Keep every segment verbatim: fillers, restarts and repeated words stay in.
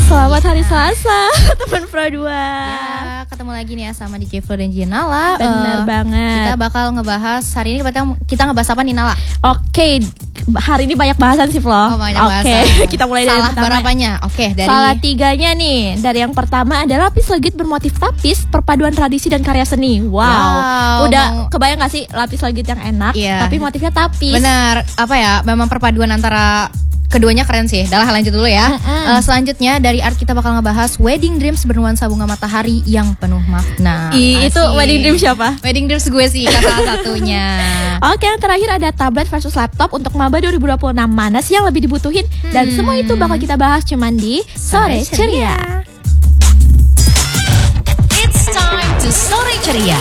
Selamat hari Selasa, teman Pro dua. Ya, ketemu lagi nih ya sama D J Flo dan Jinala. Bener uh, banget. Kita bakal ngebahas hari ini kita kita ngebahas apa nih Nala? Oke, hari ini banyak bahasan sih Flo. Oh, banyak Oke, bahasan. kita mulai dari Salah pertama. berapanya? Oke, dari Salah tiganya nih. Dari yang pertama ada lapis legit bermotif tapis, perpaduan tradisi dan karya seni. Wow, Wow, udah mau- kebayang gak sih lapis legit yang enak, Iya. tapi motifnya tapis. Benar, apa ya? Memang perpaduan antara keduanya keren sih. Dah lah, lanjut dulu ya. Mm-mm. Uh, selanjutnya dari art kita bakal ngebahas wedding dreams bernuansa bunga matahari yang penuh makna. Ih, itu Asik. wedding dream siapa? Wedding dreams gue sih salah satunya. Oke, yang terakhir ada tablet versus laptop untuk Maba dua ribu dua puluh enam. Mana sih yang lebih dibutuhin? Dan Hmm. semua itu bakal kita bahas cuman di Sore Ceria. It's time to Sore Ceria.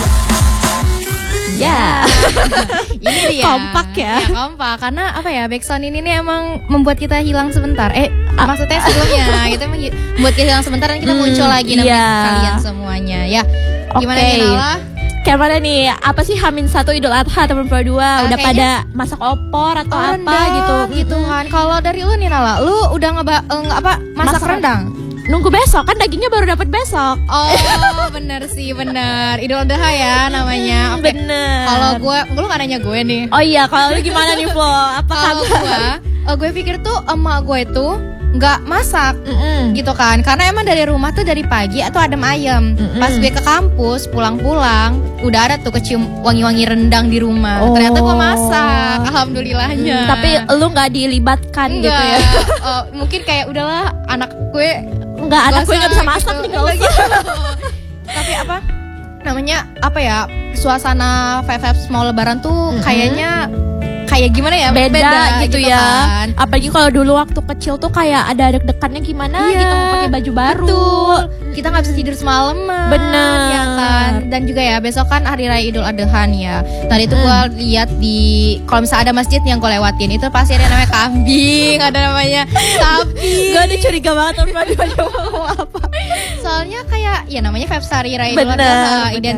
Ya. Ini dia. Kompak ya. Iya, kompak. Karena apa ya, backsound ini nih emang membuat kita hilang sebentar. Eh, maksudnya sebelumnya kita meng- membuat kita hilang sebentar dan kita Hmm, muncul lagi nanti iya. kalian semuanya. Ya. Gimana Oke. nih Nala? Kayak mana nih? Apa sih Hamin satu Idul Adha teman Pro dua? Ah, Udah kayaknya- pada masak opor atau Oh, apa rendang, gitu? gitu kan. Kalau dari lu nih Nala, lu udah ngeba eh, nggak apa masak Masak. rendang? Nunggu besok, kan dagingnya baru dapat besok. Oh, bener sih, bener. Idul Adha ya namanya. Oke. Bener. Kalau gue, lu gak nanya gue nih. Oh iya, kalau lu gimana nih Flo? Apa Kalau kabar? gue, eh, gue pikir tuh emak gue itu nggak masak Mm-mm. gitu kan, karena emang dari rumah tuh dari pagi atau adem ayem. Mm-mm. Pas gue ke kampus pulang-pulang udah ada tuh kecium wangi-wangi rendang di rumah. Oh. Ternyata gue masak, alhamdulillahnya. Hmm, tapi lu nggak dilibatkan gitu enggak, ya? eh, mungkin kayak udahlah anak gue Enggak, anak gue nggak bisa gitu. masak nih, nggak Enggak usah. gitu. Tapi apa namanya, apa ya, suasana vibes mau lebaran tuh Mm-mm. kayaknya kayak gimana ya, Beda, gitu, ya. kan. Apalagi kalau dulu waktu kecil tuh kayak ada deg-degannya gimana Iya, gitu mau pakai baju baru. Betul. Kita nggak bisa tidur semalaman. Bener. Ya kan. Dan juga ya besok kan hari raya Idul Adha nih ya. Tadi tuh gue lihat di, kalau misalnya ada masjid yang gue lewatin itu pasti ada namanya kambing, ada namanya sapi. Gue udah curiga banget sama dia mau ngomong apa. Soalnya kayak ya namanya vibes hari raya Idul Bener, Adha, bener. identik